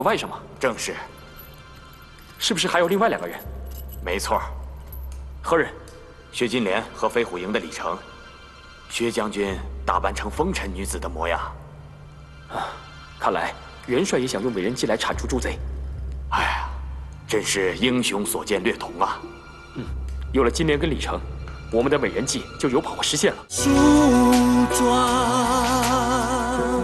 外甥吗？ 正是。 是不是还有另外2个人？ 没错。 何人？ 薛金莲和飞虎营的李成。薛将军打扮成风尘女子的模样。 啊，看来元帅也想用美人计来铲除诸贼。 哎呀，真是英雄所见略同啊！ 有了金莲跟李成，我们的美人计就有把握实现了。 梳妆。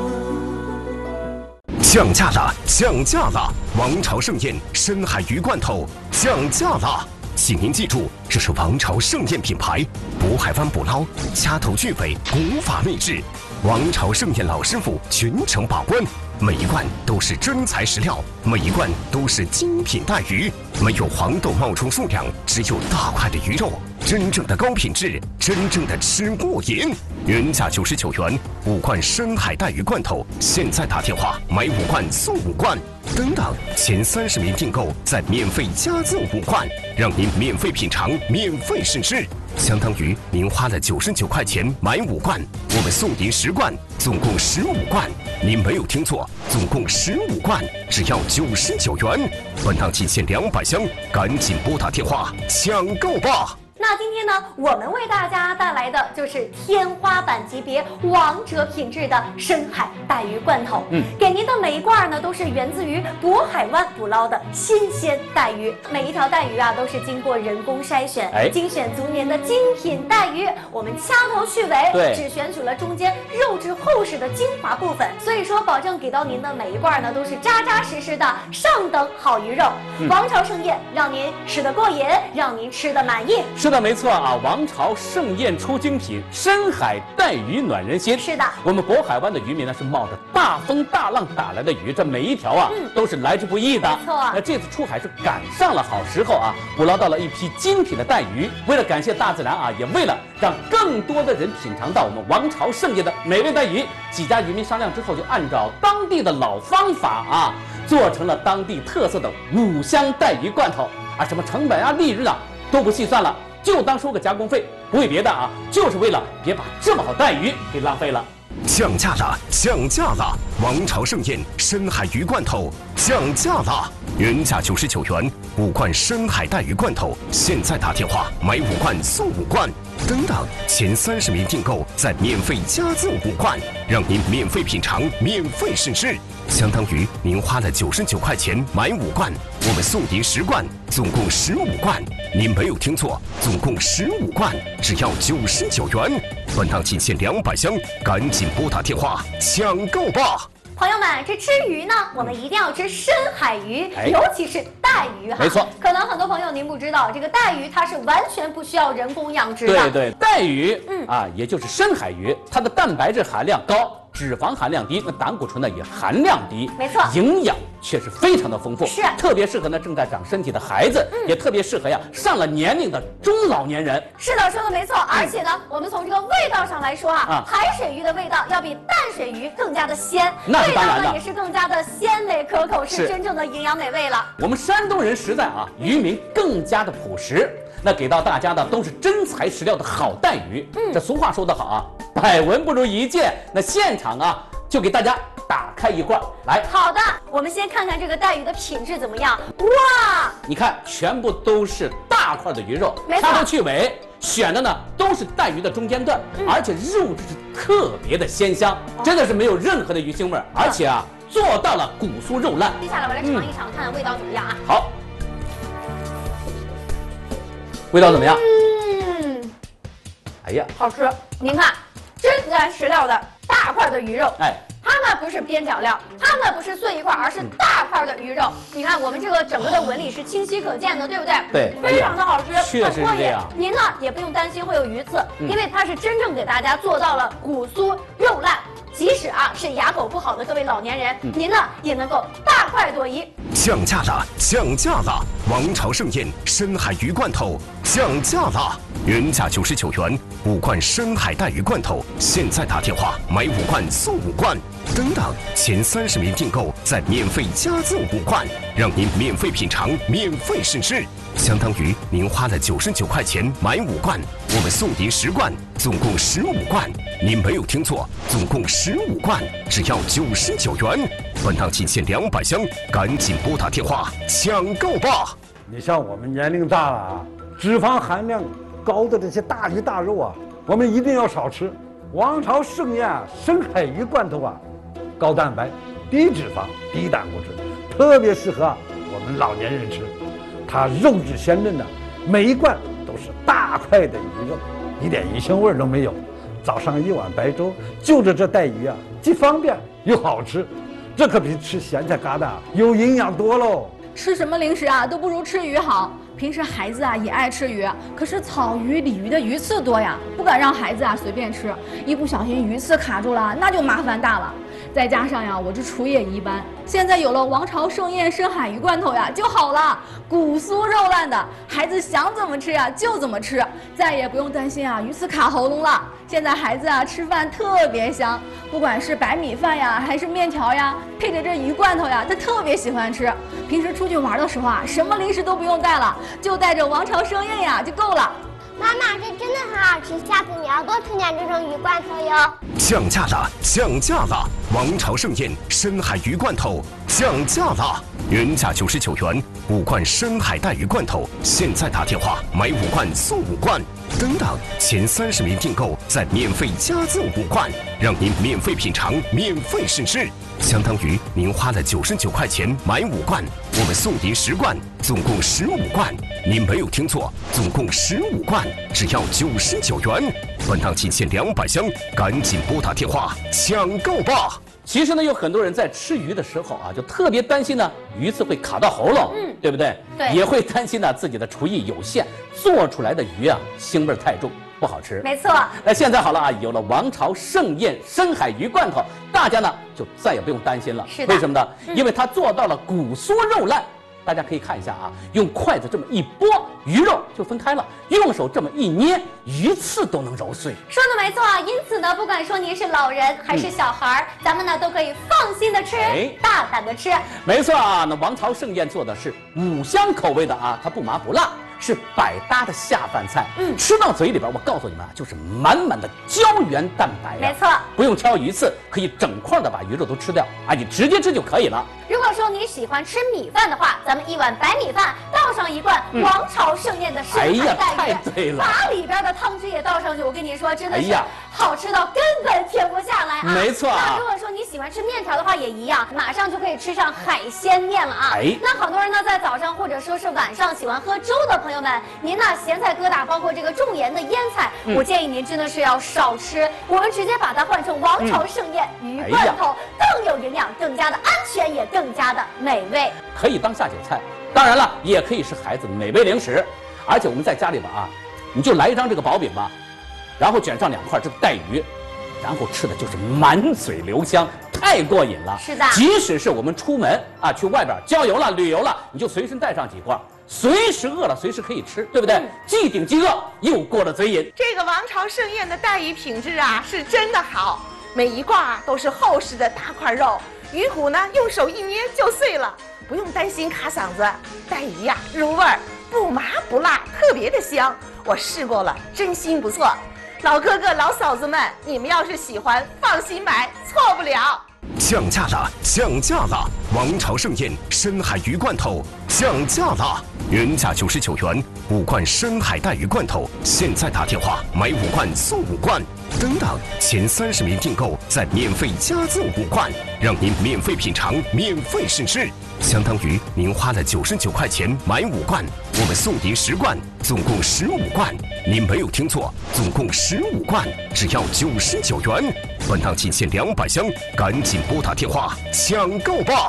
降价了，降价了！王朝盛宴深海鱼罐头降价了，请您记住，这是王朝盛宴品牌，渤海湾捕捞，掐头去尾，古法秘制。王朝盛宴老师傅全程把关，每一罐都是真材实料，每一罐都是精品带鱼，没有黄豆冒充数量，只有大块的鱼肉，真正的高品质，真正的吃过瘾。原价99元，5罐深海带鱼罐头，现在打电话买5罐送5罐，等等，前30名订购再免费加赠5罐，让您免费品尝，免费试吃，相当于您花了99块钱买5罐，我们送您10罐，总共15罐。您没有听错，总共15罐，只要99元。本档仅限200箱，赶紧拨打电话抢购吧！ 那今天呢，我们为大家带来的就是天花板级别、王者品质的深海带鱼罐头。给您的每一罐呢，都是源自于渤海湾捕捞的新鲜带鱼，每一条带鱼啊，都是经过人工筛选，精选足年的精品带鱼。我们掐头去尾，只选取了中间肉质厚实的精华部分，所以说保证给到您的每一罐呢，都是扎扎实实的上等好鱼肉。王朝盛宴，让您吃得过瘾，让您吃得满意。 是的，没错啊！王朝盛宴出精品，深海带鱼暖人心。 是的， 我们渤海湾的渔民呢是冒着大风大浪打来的鱼，这每一条啊都是来之不易的。 没错， 那这次出海是赶上了好时候啊，捕捞到了一批精品的带鱼。为了感谢大自然啊，也为了让更多的人品尝到我们王朝盛宴的美味带鱼，几家渔民商量之后，就按照当地的老方法啊，做成了当地特色的5香带鱼罐头啊，什么成本啊、利润啊都不细算了。就当收个加工费，不为别的啊，就是为了别把这么好带鱼给浪费了。 降价了，降价了！王朝盛宴深海鱼罐头降价了，原价99元，5罐深海带鱼罐头，现在打电话买5罐送5罐，等等，前30名订购再免费加赠5罐，让您免费品尝，免费试吃，相当于您花了99块钱买5罐，我们送您10罐，总共15罐。您没有听错，总共15罐，只要99元。本档仅限200箱，赶紧拨打电话抢购吧！ 朋友们，这吃鱼呢，我们一定要吃深海鱼，尤其是带鱼哈。 没错， 可能很多朋友您不知道，这个带鱼它是完全不需要人工养殖的。 对，带鱼，也就是深海鱼，它的蛋白质含量高，脂肪含量低，那胆固醇呢也含量低， 没错， 营养却是非常的丰富， 是特别适合呢正在长身体的孩子，也特别适合呀上了年龄的中老年人。 是的，说的没错。而且呢，我们从这个味道上来说啊，海水鱼的味道要比淡水鱼更加的鲜，味道呢也是更加的鲜美可口，是真正的营养美味了。 我们山东人实在啊，渔民更加的朴实。那给到大家的都是真材实料的好带鱼。这俗话说得好啊，百闻不如一见。那现场啊，就给大家打开一罐来。 好的，我们先看看这个带鱼的品质怎么样。哇， 你看，全部都是大块的鱼肉，掐头去尾，选的呢都是带鱼的中间段，而且肉质是特别的鲜香，真的是没有任何的鱼腥味，而且啊做到了骨酥肉烂。 接下来我来尝一尝，看看味道怎么样啊？ 好。味道怎么样？哎呀， 好吃！您看，真材实料的大块的鱼肉，它呢不是边角料，它呢不是碎一块，而是大块的鱼肉。你看我们这个整个的纹理是清晰可见的，对不对？ 对， 非常的好吃， 确实是这样。 您呢也不用担心会有鱼刺，因为它是真正给大家做到了骨酥肉烂。即使啊是牙口不好的各位老年人，您呢也能够大快朵颐。 降价了，降价了！王朝盛宴深海鱼罐头降价了原价99元，5罐深海带鱼罐头，现在打电话买5罐送5罐。等等，前30名订购再免费加赠5罐，让您免费品尝，免费试吃。相当于您花了99块钱买5罐，我们送您10罐，总共15罐。您没有听错，总共15罐，只要99元。本档仅限200箱，赶紧拨打电话抢购吧！ 你像我们年龄大了啊，脂肪含量高的这些大鱼大肉啊，我们一定要少吃。王朝盛宴深海鱼罐头啊，高蛋白、低脂肪、低胆固醇，特别适合我们老年人吃。它肉质鲜嫩的，每一罐都是大块的鱼肉，一点鱼腥味都没有。早上1碗白粥，就着这带鱼啊，既方便又好吃，这可比吃咸菜疙瘩有营养多喽。 吃什么零食啊，都不如吃鱼好。平时孩子啊也爱吃鱼，可是草鱼、鲤鱼的鱼刺多呀，不敢让孩子啊随便吃，一不小心鱼刺卡住了，那就麻烦大了。再加上呀，我这厨艺也一般，现在有了王朝盛宴深海鱼罐头呀，就好了，骨酥肉烂的，孩子想怎么吃呀就怎么吃，再也不用担心啊鱼刺卡喉咙了。现在孩子啊吃饭特别香，不管是白米饭呀，还是面条呀，配着这鱼罐头呀，他特别喜欢吃。平时出去玩的时候啊，什么零食都不用带了，就带着王朝盛宴呀就够了。 妈妈，这真的很好吃，下次你要多吃点这种鱼罐头哟。 降价了，降价了！王朝盛宴深海鱼罐头降价了，原价99元，5罐深海带鱼罐头，现在打电话买5罐送5罐。等等，前30名订购再免费加赠5罐，让您免费品尝，免费试吃。相当于您花了99块钱买5罐，我们送您10罐，总共15罐。您没有听错，总共15罐，只要99元。本档仅限200箱，赶紧拨打电话抢购吧！ 其实呢，有很多人在吃鱼的时候啊，就特别担心呢鱼刺会卡到喉咙，对不对？ 对， 也会担心呢自己的厨艺有限，做出来的鱼啊腥味太重，不好吃。 没错。 那现在好了啊，有了王朝盛宴深海鱼罐头，大家呢就再也不用担心了。 是的。 为什么呢？因为它做到了骨酥肉烂。大家可以看一下啊，用筷子这么一拨，鱼肉就分开了；用手这么一捏，鱼刺都能揉碎。 说的没错，因此呢，不管说您是老人还是小孩咱们呢都可以放心的吃，大胆的吃。 没错啊，那王朝盛宴做的是5香口味的啊，它不麻不辣。是百搭的下饭菜，吃到嘴里边，我告诉你们啊，就是满满的胶原蛋白呀。 没错， 不用挑鱼刺，可以整块的把鱼肉都吃掉啊，你直接吃就可以了。 如果说你喜欢吃米饭的话，咱们1碗白米饭倒上1罐王朝盛宴的深海带鱼， 太对了， 把里边的汤汁也倒上去，我跟你说，真的是好吃到根本停不下来啊！ 没错。 那如果说你喜欢吃面条的话，也一样，马上就可以吃上海鲜面了啊！那很多人呢，在早上或者说是晚上喜欢喝粥的朋友们，您呢咸菜疙瘩，包括这个重盐的腌菜，我建议您真的是要少吃。我们直接把它换成王朝盛宴鱼罐头，更有营养，更加的安全，也更加的美味。 可以当下酒菜，当然了，也可以是孩子美味零食。而且我们在家里边啊，你就来一张这个薄饼吧，然后卷上2块这个带鱼，然后吃的就是满嘴留香，太过瘾了。 是的， 即使是我们出门啊，去外边郊游了、旅游了，你就随身带上几块，随时饿了随时可以吃，对不对？既顶饥饿，又过了嘴瘾。 这个王朝盛宴的带鱼品质啊，是真的好，每一块啊都是厚实的大块肉，鱼骨呢用手一捏就碎了，不用担心卡嗓子。带鱼呀入味儿，不麻不辣，特别的香。我试过了，真心不错。老哥哥老嫂子们，你们要是喜欢，放心买，错不了。 降价了，降价了！王朝盛宴深海鱼罐头降价了，原价99元，5罐深海带鱼罐头，现在打电话买5罐送5罐。等等，前30名订购再免费加赠5罐，让您免费品尝，免费试吃。相当于您花了99块钱买5罐，我们送您10罐，总共15罐。您没有听错，总共15罐，只要99元。本档仅限200箱，赶紧拨打电话抢购吧！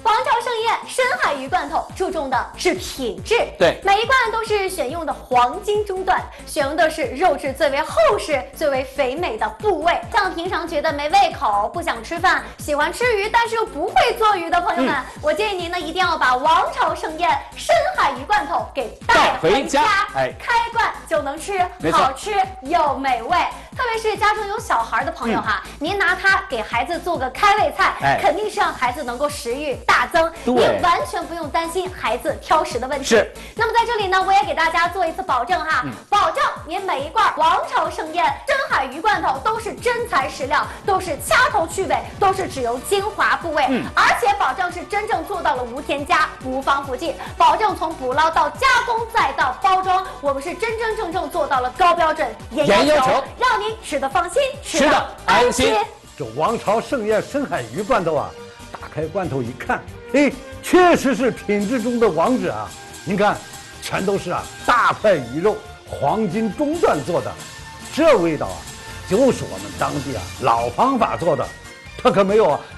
王朝盛宴深海鱼罐头注重的是品质， 对， 每一罐都是选用的黄金中段，选用的是肉质最为厚实、最为肥美的部位。像平常觉得没胃口、不想吃饭、喜欢吃鱼但是又不会做鱼的朋友们，我建议您呢一定要把王朝盛宴深海鱼罐头给带回家，开罐就能吃，好吃又美味。特别是家中有小孩的朋友哈，您拿它给孩子做个开胃菜，肯定是让孩子能够食欲大增，您完全不用担心孩子挑食的问题。 是。 那么在这里呢，我也给大家做一次保证哈，保证您每一罐王朝盛宴深海鱼罐头都是真材实料，都是掐头去尾，都是只有精华部位，而且保证是真正做到了无添加、无防腐剂，保证从捕捞到加工再到包装，我们是真真正正做到了高标准、严要求，让您吃得放心，吃得安心。 这王朝盛宴深海鱼罐头啊，打开罐头一看，哎，确实是品质中的王者啊！您看，全都是大块鱼肉，黄金中段做的，这味道啊，就是我们当地老方法做的，它可没有